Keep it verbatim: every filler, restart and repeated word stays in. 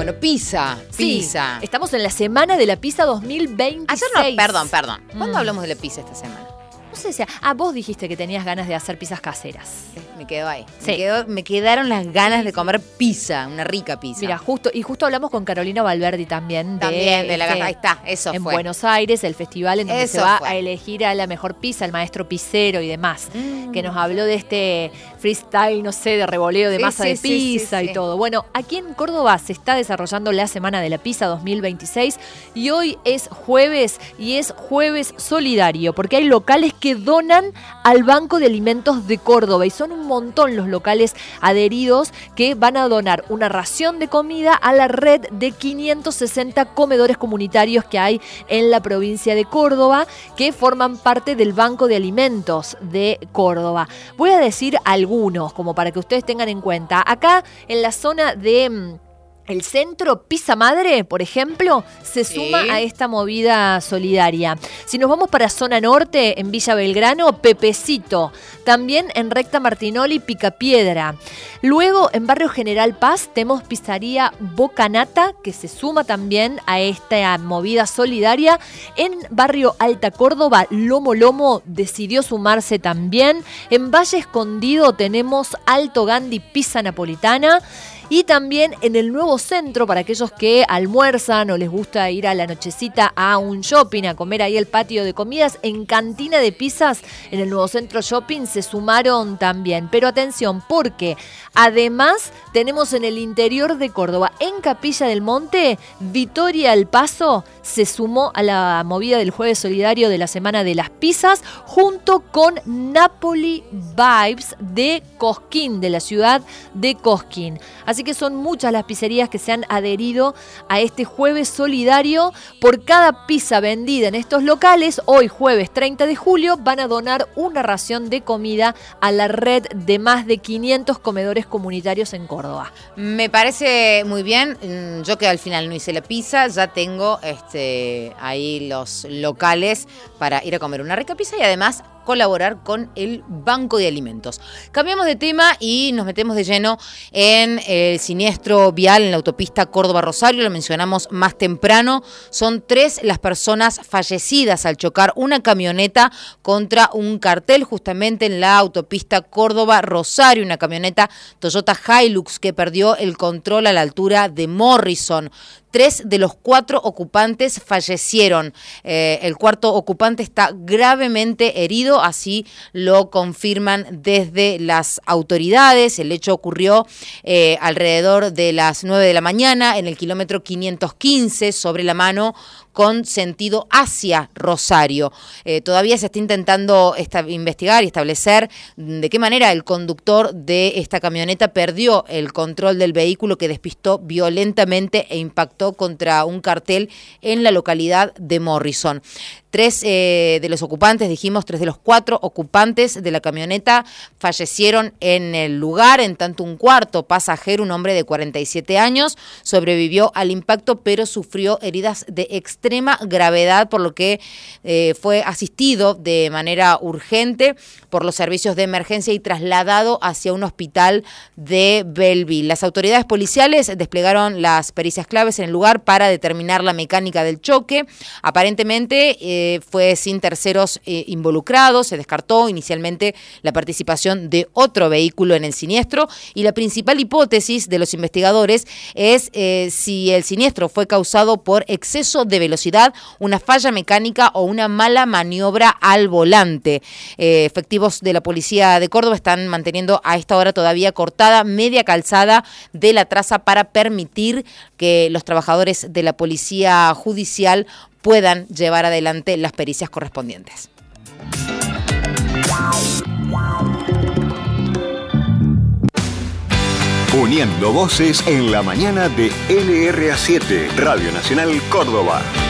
Bueno, pizza, Sí, pizza. estamos en la semana de la pizza dos mil veintiséis. Ayer no, perdón, perdón. ¿Cuándo Mm. hablamos de la pizza esta semana? No sé si... Ah, vos dijiste que tenías ganas de hacer pizzas caseras. Me quedó ahí. Sí. Me, quedó, me quedaron las ganas Sí, de sí. comer pizza, una rica pizza. Mira, justo, y justo hablamos con Carolina Valverdi también. De, También de la este, Ahí está, eso en fue. Buenos Aires, el festival en donde Eso se va fue. a elegir a la mejor pizza, el maestro pizzero y demás. Mm. Que nos habló de este freestyle, no sé, de revoleo de Sí, masa sí, de sí, pizza sí, y sí. todo. Bueno, aquí en Córdoba se está desarrollando la Semana de la Pizza dos mil veintiséis y hoy es jueves y es jueves solidario porque hay locales que donan al Banco de Alimentos de Córdoba y son un montón los locales adheridos que van a donar una ración de comida a la red de quinientos sesenta comedores comunitarios que hay en la provincia de Córdoba que forman parte del Banco de Alimentos de Córdoba. Voy a decir algunos como para que ustedes tengan en cuenta. Acá en la zona de... mm, el centro Pizza Madre, por ejemplo, se Sí. suma a esta movida solidaria. Si nos vamos para zona norte, en Villa Belgrano, Pepecito. También en Recta Martinoli, Picapiedra. Luego, en Barrio General Paz, tenemos Pizzería Bocanata, que se suma también a esta movida solidaria. En Barrio Alta Córdoba, Lomo Lomo decidió sumarse también. En Valle Escondido tenemos Alto Gandhi Pizza Napolitana. Y también en el nuevo centro, para aquellos que almuerzan o les gusta ir a la nochecita a un shopping, a comer ahí el patio de comidas, en Cantina de Pizzas, en el nuevo centro shopping, se sumaron también. Pero atención, porque además tenemos en el interior de Córdoba, en Capilla del Monte, Vitoria El Paso se sumó a la movida del Jueves Solidario de la Semana de las Pizzas, junto con Napoli Vibes de Cosquín, de la ciudad de Cosquín. Así que son muchas las pizzerías que se han adherido a este Jueves Solidario. Por cada pizza vendida en estos locales, hoy jueves treinta de julio, van a donar una ración de comida a la red de más de quinientos comedores comunitarios en Córdoba. Me parece muy bien. Mm, Yo que al final no hice la pizza, ya tengo este, ahí los locales para ir a comer una rica pizza y además colaborar con el Banco de Alimentos. Cambiamos de tema y nos metemos de lleno en el siniestro vial en la autopista Córdoba-Rosario. Lo mencionamos más temprano. Son tres las personas fallecidas al chocar una camioneta contra un cartel justamente en la autopista Córdoba-Rosario. Una camioneta Toyota Hilux que perdió el control a la altura de Morrison. Tres de los cuatro ocupantes fallecieron. Eh, el cuarto ocupante está gravemente herido, así lo confirman desde las autoridades. El hecho ocurrió eh, alrededor de las nueve de la mañana en el kilómetro quinientos quince sobre la mano con sentido hacia Rosario. Eh, todavía se está intentando esta, investigar y establecer de qué manera el conductor de esta camioneta perdió el control del vehículo que despistó violentamente e impactó contra un cartel en la localidad de Morrison. Tres eh, de los ocupantes, dijimos, tres de los cuatro ocupantes de la camioneta fallecieron en el lugar, en tanto un cuarto pasajero, un hombre de cuarenta y siete años, sobrevivió al impacto, pero sufrió heridas de extrema gravedad, por lo que eh, fue asistido de manera urgente por los servicios de emergencia y trasladado hacia un hospital de Belleville. Las autoridades policiales desplegaron las pericias claves en el lugar para determinar la mecánica del choque. Aparentemente, eh, fue sin terceros eh, involucrados. Se descartó inicialmente la participación de otro vehículo en el siniestro y la principal hipótesis de los investigadores es eh, si el siniestro fue causado por exceso de velocidad, una falla mecánica o una mala maniobra al volante. Eh, efectivos de la policía de Córdoba están manteniendo a esta hora todavía cortada media calzada de la traza para permitir que los trabajadores de la policía judicial puedan llevar adelante las pericias correspondientes. Uniendo voces en la mañana de L R A siete, Radio Nacional Córdoba.